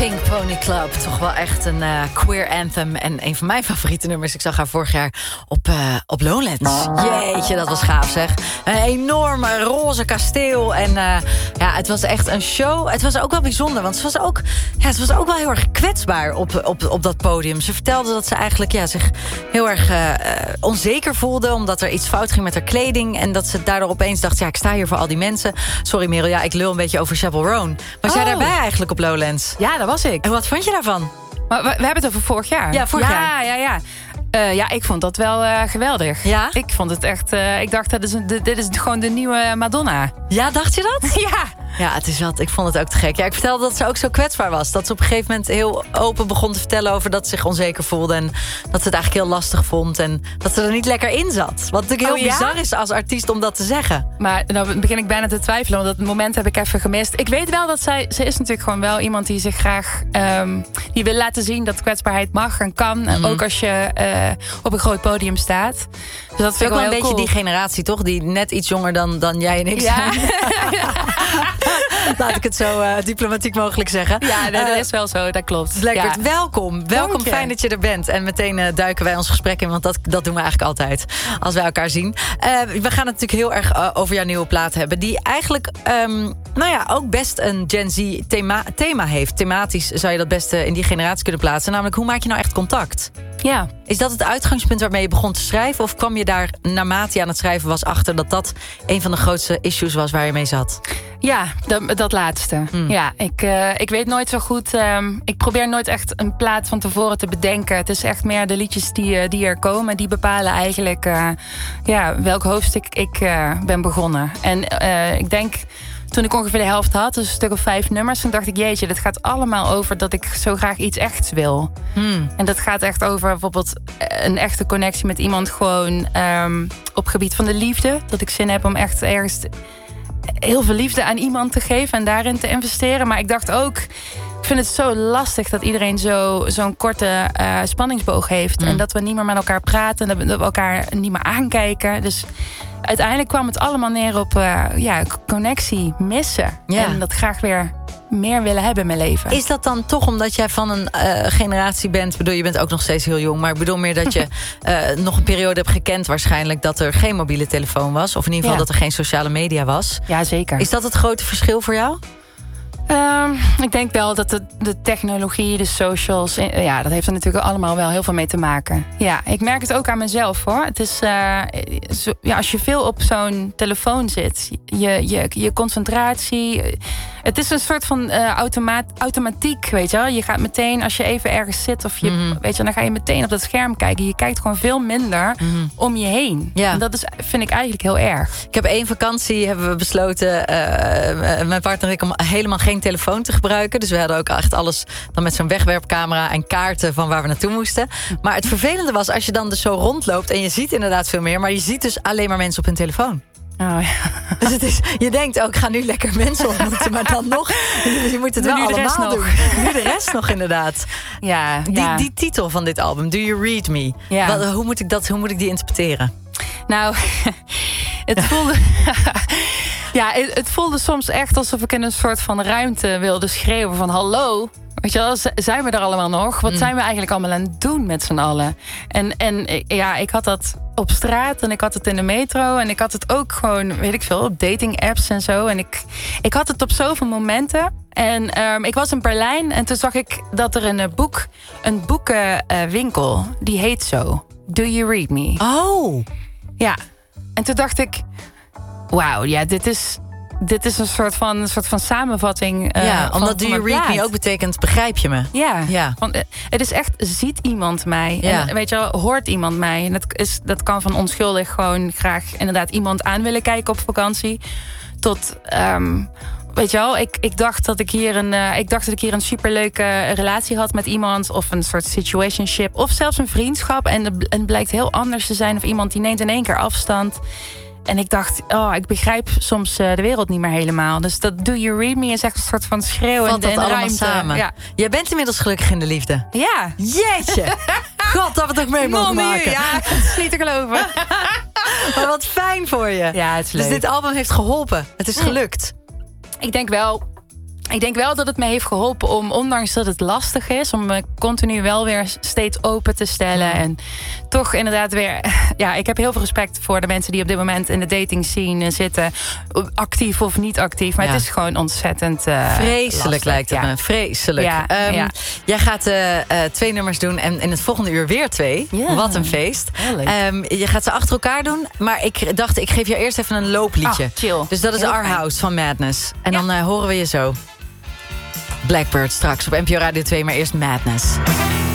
Pink Pony Club. Toch wel echt een queer anthem. En een van mijn favoriete nummers. Ik zag haar vorig jaar op Lowlands. Jeetje, dat was gaaf zeg. Een enorme roze kasteel. En het was echt een show. Het was ook wel bijzonder. Want het was ook wel heel erg kwetsbaar op dat podium. Ze vertelde dat ze eigenlijk zich heel erg onzeker voelde. Omdat er iets fout ging met haar kleding. En dat ze daardoor opeens dacht, ik sta hier voor al die mensen. Sorry Merel, ik lul een beetje over Chappell Roan. Was jij daarbij eigenlijk op Lowlands? Ja, dat was ik. En wat vond je daarvan? Maar we hebben het over vorig jaar. Ja, vorig jaar. Ja, ik vond dat wel geweldig. Ja? Ik vond het echt... ik dacht, dit is gewoon de nieuwe Madonna. Ja, dacht je dat? Ja. Ja, ik vond het ook te gek. Ja, ik vertelde dat ze ook zo kwetsbaar was. Dat ze op een gegeven moment heel open begon te vertellen over dat ze zich onzeker voelde. En dat ze het eigenlijk heel lastig vond. En dat ze er niet lekker in zat. Wat natuurlijk heel bizar is als artiest om dat te zeggen. Maar dan begin ik bijna te twijfelen. Want dat moment heb ik even gemist. Ik weet wel dat ze is natuurlijk gewoon wel iemand die zich graag... die wil laten zien dat kwetsbaarheid mag en kan. En ook als je op een groot podium staat. Dus dat vind ik wel een beetje die generatie, toch? Die net iets jonger dan jij en ik zijn. Laat ik het zo diplomatiek mogelijk zeggen. Ja, dat is wel zo, dat klopt. Lekker, welkom. Welkom, fijn dat je er bent. En meteen duiken wij ons gesprek in, want dat doen we eigenlijk altijd als wij elkaar zien. We gaan het natuurlijk heel erg over jouw nieuwe plaat hebben, die eigenlijk ook best een Gen Z thema heeft. Thematisch zou je dat best in die generatie kunnen plaatsen. Namelijk, hoe maak je nou echt contact? Ja. Is dat het uitgangspunt waarmee je begon te schrijven? Of kwam je daar, naarmate je aan het schrijven was, achter dat een van de grootste issues was waar je mee zat? Ja, dat laatste. Ja, ik weet nooit zo goed... ik probeer nooit echt een plaat van tevoren te bedenken. Het is echt meer de liedjes die er komen. Die bepalen eigenlijk welk hoofdstuk ik ben begonnen. En ik denk... Toen ik ongeveer de helft had, dus een stuk of 5 nummers... toen dacht ik, jeetje, dit gaat allemaal over dat ik zo graag iets echts wil. En dat gaat echt over bijvoorbeeld een echte connectie met iemand... gewoon op gebied van de liefde. Dat ik zin heb om echt ergens heel veel liefde aan iemand te geven... en daarin te investeren. Maar ik dacht ook... Ik vind het zo lastig dat iedereen zo'n korte spanningsboog heeft. En dat we niet meer met elkaar praten. En dat we elkaar niet meer aankijken. Dus uiteindelijk kwam het allemaal neer op connectie missen. Ja. En dat graag weer meer willen hebben in mijn leven. Is dat dan toch omdat jij van een generatie bent... bedoel, je bent ook nog steeds heel jong... maar ik bedoel meer dat je nog een periode hebt gekend... waarschijnlijk dat er geen mobiele telefoon was... of in ieder geval dat er geen sociale media was. Ja, zeker. Is dat het grote verschil voor jou? Ik denk wel dat de technologie, de socials... dat heeft er natuurlijk allemaal wel heel veel mee te maken. Ja, ik merk het ook aan mezelf, hoor. Het is, als je veel op zo'n telefoon zit... je concentratie... Het is een soort van automatiek, weet je wel. Je gaat meteen, als je even ergens zit... of weet je, dan ga je meteen op dat scherm kijken. Je kijkt gewoon veel minder om je heen. Ja. En dat vind ik eigenlijk heel erg. Ik heb 1 vakantie, hebben we besloten... mijn partner en ik om helemaal geen telefoon te gebruiken. Dus we hadden ook echt alles dan met zo'n wegwerpcamera... en kaarten van waar we naartoe moesten. Maar het vervelende was, als je dan dus zo rondloopt... en je ziet inderdaad veel meer... maar je ziet dus alleen maar mensen op hun telefoon. Oh, ja. Dus je denkt ook, ik ga nu lekker mensen ontmoeten... maar dan nog, je moet het wel allemaal doen. Nu de rest nog, inderdaad. Ja, die titel van dit album, Do You Read Me? Ja. Hoe moet ik die interpreteren? Nou, het voelde... het voelde soms echt alsof ik in een soort van ruimte wilde schreeuwen van... hallo, weet je wel, zijn we er allemaal nog? Wat zijn we eigenlijk allemaal aan het doen met z'n allen? En ik had dat op straat en ik had het in de metro... en ik had het ook gewoon, weet ik veel, op dating apps en zo. En ik had het op zoveel momenten. En ik was in Berlijn en toen zag ik dat er een boekenwinkel... die heet zo, Do You Read Me? Oh! Ja, en toen dacht ik... Wauw, ja, dit is een soort van samenvatting. Omdat Do You Read Me ook betekent, begrijp je me? Ja. Het is echt, ziet iemand mij? Ja. En weet je wel, hoort iemand mij? En dat kan van onschuldig gewoon graag inderdaad iemand aan willen kijken op vakantie. Tot, weet je wel, ik dacht dat ik hier een superleuke relatie had met iemand. Of een soort situationship. Of zelfs een vriendschap. En het blijkt heel anders te zijn. Of iemand die neemt in 1 keer afstand. En ik dacht, ik begrijp soms de wereld niet meer helemaal. Dus dat Do You Read Me is echt een soort van schreeuw in de ruimte. Samen. Ja. Jij bent inmiddels gelukkig in de liefde. Ja. Jeetje. God, dat we het ook mee mogen maken. Ja, het is niet te geloven. Maar wat fijn voor je. Ja, het is leuk. Dus dit album heeft geholpen. Het is gelukt. Ik denk wel... Ik denk wel dat het me heeft geholpen om, ondanks dat het lastig is, om me continu wel weer steeds open te stellen. En toch inderdaad weer... Ja, ik heb heel veel respect voor de mensen die op dit moment in de dating scene zitten. Actief of niet actief. Maar het is gewoon ontzettend vreselijk lastig. lijkt het me. Vreselijk. Ja, Jij gaat 2 nummers doen en in het volgende uur weer 2. Ja. Wat een feest. Je gaat ze achter elkaar doen. Maar ik dacht, ik geef jou eerst even een loopliedje. Chill. Dus dat is Heel Our fijn. House van Madness. En dan horen we je zo. Blackbird straks op NPO Radio 2, maar eerst Madness.